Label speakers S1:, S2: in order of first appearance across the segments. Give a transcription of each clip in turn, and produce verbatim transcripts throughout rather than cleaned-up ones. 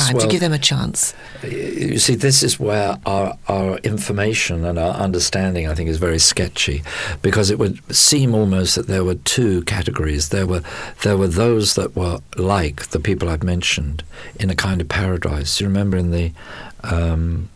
S1: time
S2: well,
S1: to give them a chance.
S2: You see, this is where our, our information and our understanding, I think, is very sketchy, because it would seem almost that there were two categories. There were there were those that were like the people I've mentioned in a kind of paradise. You remember in the um,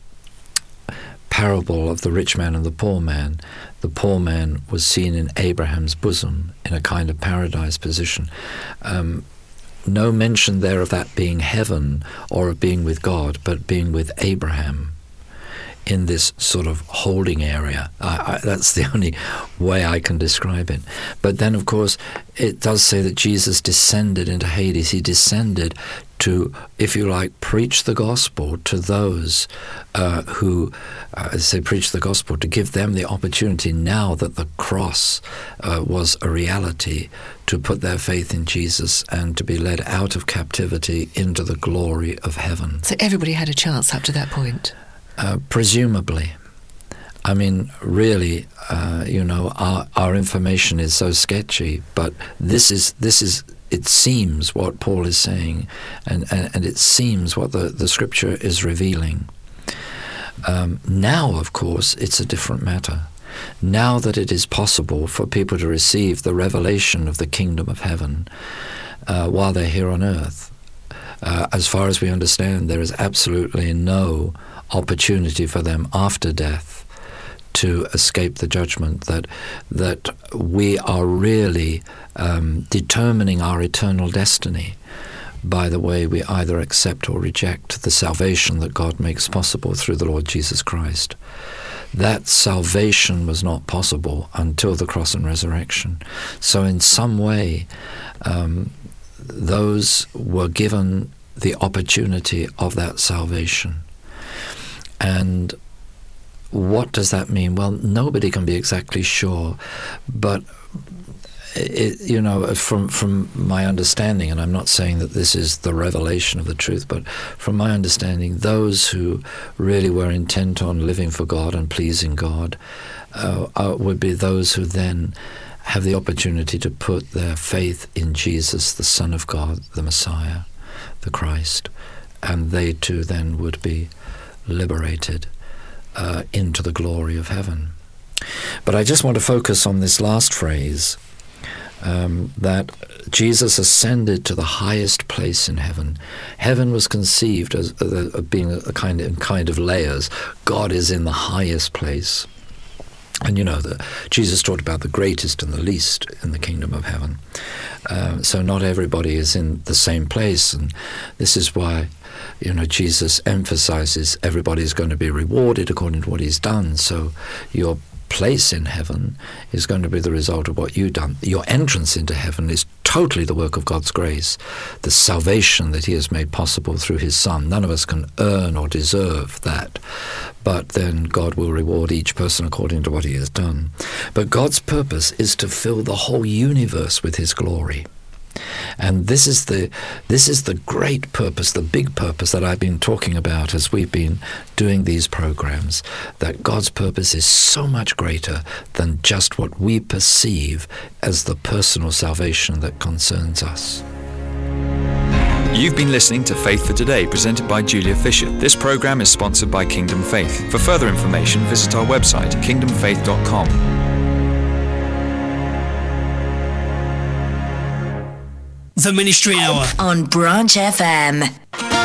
S2: parable of the rich man and the poor man, the poor man was seen in Abraham's bosom in a kind of paradise position. Um, no mention there of that being heaven or of being with God, but being with Abraham in this sort of holding area. I, I, that's the only way I can describe it. But then, of course, it does say that Jesus descended into Hades. He descended to, if you like, preach the gospel to those uh, who, uh, as I say, preach the gospel, to give them the opportunity, now that the cross uh, was a reality, to put their faith in Jesus and to be led out of captivity into the glory of heaven.
S1: So everybody had a chance up to that point?
S2: Uh, presumably. I mean, really, uh, you know, our, our information is so sketchy, but this is, this is, it seems what Paul is saying, and, and, and it seems what the, the Scripture is revealing. Um, now, of course, it's a different matter. Now that it is possible for people to receive the revelation of the kingdom of heaven uh, while they're here on earth, uh, as far as we understand, there is absolutely no opportunity for them after death to escape the judgment, that that we are really um, determining our eternal destiny by the way we either accept or reject the salvation that God makes possible through the Lord Jesus Christ. That salvation was not possible until the cross and resurrection. So in some way, um, those were given the opportunity of that salvation. And what does that mean? Well, nobody can be exactly sure, but it, you know, from from my understanding, and I'm not saying that this is the revelation of the truth, but from my understanding, those who really were intent on living for God and pleasing God uh, uh, would be those who then have the opportunity to put their faith in Jesus, the Son of God, the Messiah, the Christ, and they too then would be liberated uh, into the glory of heaven. But I just want to focus on this last phrase, um, that Jesus ascended to the highest place in heaven. Heaven was conceived as uh, being a kind of, kind of layers. God is in the highest place. And you know that Jesus talked about the greatest and the least in the kingdom of heaven. Uh, so not everybody is in the same place, and this is why, you know, Jesus emphasizes everybody is going to be rewarded according to what he's done. So your place in heaven is going to be the result of what you've done. Your entrance into heaven is totally the work of God's grace, the salvation that he has made possible through his Son. None of us can earn or deserve that, but then God will reward each person according to what he has done. But God's purpose is to fill the whole universe with his glory. And this is the this is the great purpose, the big purpose that I've been talking about as we've been doing these programs, that God's purpose is so much greater than just what we perceive as the personal salvation that concerns us.
S3: You've been listening to Faith for Today, presented by Julia Fisher. This program is sponsored by Kingdom Faith. For further information, visit our website, kingdom faith dot com.
S4: The Ministry Hour
S5: on Branch F M.